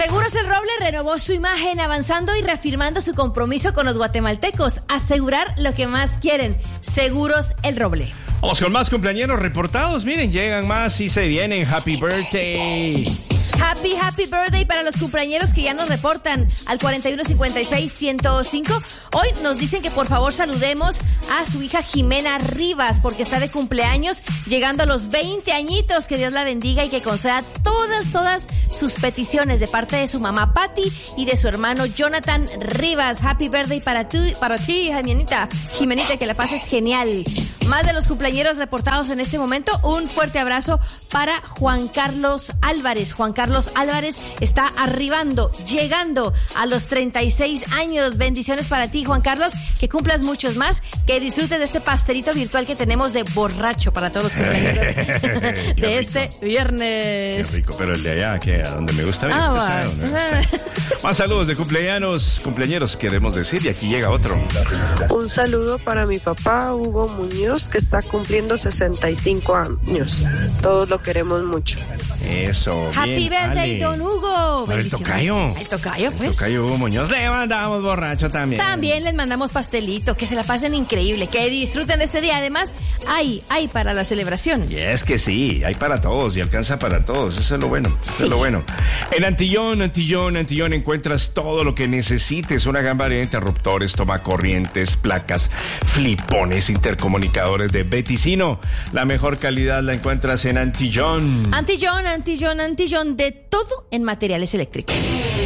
Seguros El Roble renovó su imagen, avanzando y reafirmando su compromiso con los guatemaltecos. Asegurar lo que más quieren. Seguros El Roble. Vamos con más cumpleañeros reportados. Miren, llegan más y se vienen. Happy birthday. Happy birthday para los cumpleañeros que ya nos reportan al 4156-105. Hoy nos dicen que por favor saludemos a su hija Jimena Rivas, porque está de cumpleaños, llegando a los 20 añitos. Que Dios la bendiga y que conceda todas sus peticiones de parte de su mamá Patti y de su hermano Jonathan Rivas. Happy birthday para ti, Jimenita, que la pases genial. Más de los cumpleañeros reportados en este momento. Un fuerte abrazo para Juan Carlos Álvarez. Juan Carlos Álvarez está llegando a los 36 años. Bendiciones para ti, Juan Carlos, que cumplas muchos más, que disfrutes de este pastelito virtual que tenemos de borracho para todos los cumpleaños de este viernes. Qué rico, pero el de allá, que a donde me gusta. Más saludos de cumpleañeros queremos decir, y aquí llega otro. Un saludo para mi papá Hugo Muñoz, que está cumpliendo 65 años. Todos lo queremos mucho. Eso. Happy birthday, don Hugo. El tocayo. El tocayo, pues. El tocayo Hugo Muñoz. Le mandamos borracho también. También les mandamos pastelito. Que se la pasen increíble. Que disfruten de este día. Además, hay para la celebración. Y es que sí, hay para todos y alcanza para todos. Eso es lo bueno. Eso es lo bueno. En Antillón encuentras todo lo que necesites. Una gran variedad de interruptores, tomacorrientes, placas, flipones, intercomunicadores de Beticino. La mejor calidad la encuentras en Antillón. Antillón, de todo en materiales eléctricos.